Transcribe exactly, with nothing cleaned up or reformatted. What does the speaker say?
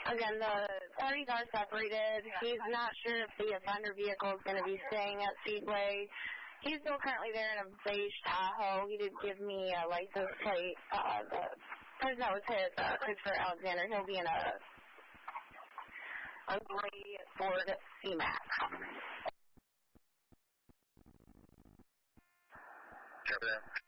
Again, the parties are separated. He's not sure if the offender vehicle is going to be staying at Speedway. He's still currently there in a beige Tahoe. He did give me a license plate. Uh, the person that was hit, uh, Christopher Alexander, he'll be in a, a gray Ford C-Max. Copy that.